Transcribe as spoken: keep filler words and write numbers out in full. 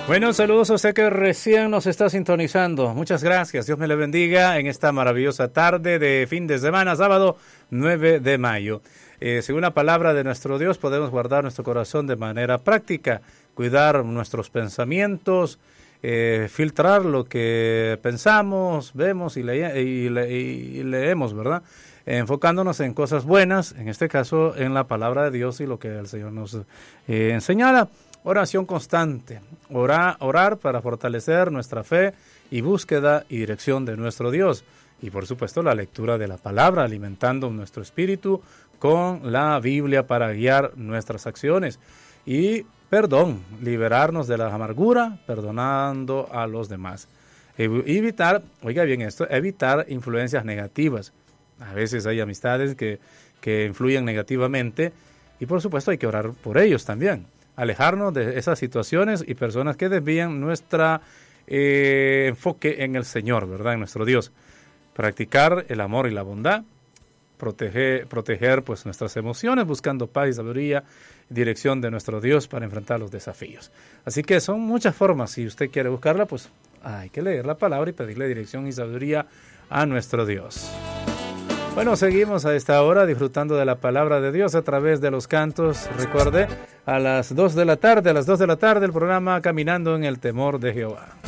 Bueno, saludos a usted que recién nos está sintonizando. Muchas gracias. Dios me le bendiga en esta maravillosa tarde de fin de semana, sábado nueve de mayo. Eh, según la palabra de nuestro Dios, podemos guardar nuestro corazón de manera práctica, cuidar nuestros pensamientos, eh, filtrar lo que pensamos, vemos y, le y, le y leemos, ¿verdad? Enfocándonos en cosas buenas, en este caso en la palabra de Dios y lo que el Señor nos eh, enseñara. Oración constante, orar, orar para fortalecer nuestra fe y búsqueda y dirección de nuestro Dios. Y por supuesto la lectura de la palabra, alimentando nuestro espíritu con la Biblia para guiar nuestras acciones. Y perdón, liberarnos de la amargura, perdonando a los demás. Evitar, oiga bien esto, evitar influencias negativas. A veces hay amistades que, que influyen negativamente y por supuesto hay que orar por ellos también. Alejarnos de esas situaciones y personas que desvían nuestro eh, enfoque en el Señor, ¿verdad? En nuestro Dios. Practicar el amor y la bondad. Proteger, proteger pues, nuestras emociones, buscando paz y sabiduría y dirección de nuestro Dios para enfrentar los desafíos. Así que son muchas formas. Si usted quiere buscarla, pues hay que leer la palabra y pedirle dirección y sabiduría a nuestro Dios. Bueno, seguimos a esta hora disfrutando de la palabra de Dios a través de los cantos. Recuerde, a las dos de la tarde, a las dos de la tarde, el programa Caminando en el Temor de Jehová.